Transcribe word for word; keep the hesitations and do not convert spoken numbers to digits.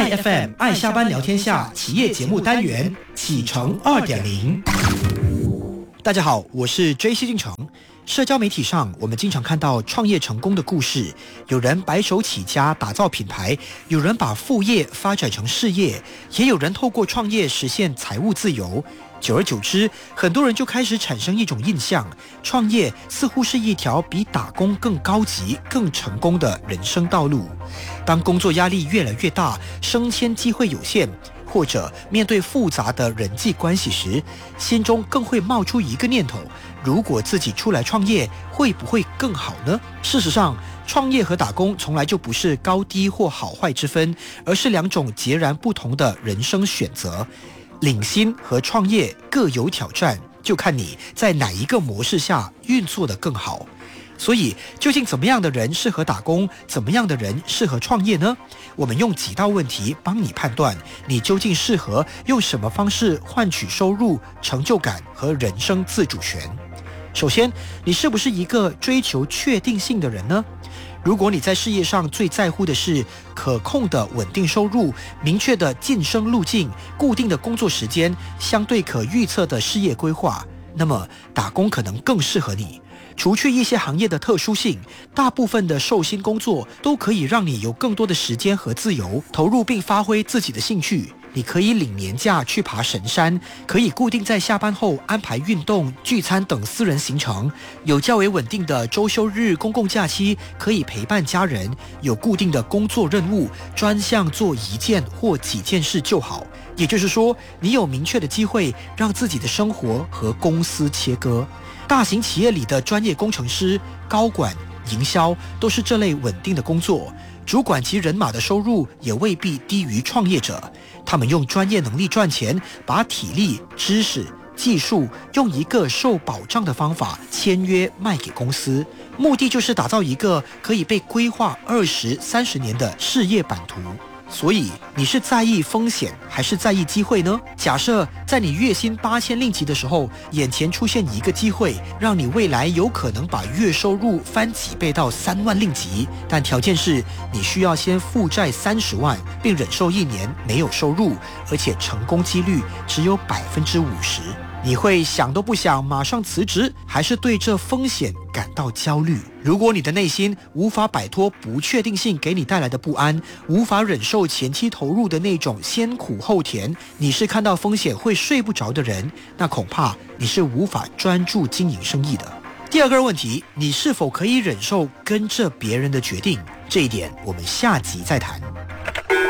爱 F M 爱下班聊天下企业节目单元启程 二点零。 大家好，我是 J C 进程。社交媒体上，我们经常看到创业成功的故事，有人白手起家打造品牌，有人把副业发展成事业，也有人透过创业实现财务自由。久而久之，很多人就开始产生一种印象，创业似乎是一条比打工更高级、更成功的人生道路。当工作压力越来越大，升迁机会有限，或者面对复杂的人际关系时，心中更会冒出一个念头：如果自己出来创业，会不会更好呢？事实上，创业和打工从来就不是高低或好坏之分，而是两种截然不同的人生选择。领薪和创业各有挑战，就看你在哪一个模式下运作得更好。所以，究竟怎么样的人适合打工，怎么样的人适合创业呢？我们用几道问题帮你判断，你究竟适合用什么方式换取收入、成就感和人生自主权。首先，你是不是一个追求确定性的人呢？如果你在事业上最在乎的是可控的稳定收入、明确的晋升路径、固定的工作时间、相对可预测的事业规划，那么打工可能更适合你。除去一些行业的特殊性，大部分的受薪工作都可以让你有更多的时间和自由，投入并发挥自己的兴趣。你可以领年假去爬神山，可以固定在下班后安排运动、聚餐等私人行程，有较为稳定的周休日、公共假期，可以陪伴家人，有固定的工作任务，专项做一件或几件事就好。也就是说，你有明确的机会让自己的生活和公司切割。大型企业里的专业工程师、高管、营销都是这类稳定的工作，主管及人马的收入也未必低于创业者。他们用专业能力赚钱，把体力、知识、技术用一个受保障的方法签约卖给公司，目的就是打造一个可以被规划二十三十年的事业版图。所以，你是在意风险还是在意机会呢？假设在你月薪八千令吉的时候，眼前出现一个机会，让你未来有可能把月收入翻几倍到三万令吉，但条件是你需要先负债三十万，并忍受一年没有收入，而且成功几率只有百分之五十。你会想都不想马上辞职，还是对这风险感到焦虑？如果你的内心无法摆脱不确定性给你带来的不安，无法忍受前期投入的那种先苦后甜，你是看到风险会睡不着的人，那恐怕你是无法专注经营生意的。第二个问题，你是否可以忍受跟着别人的决定？这一点我们下集再谈。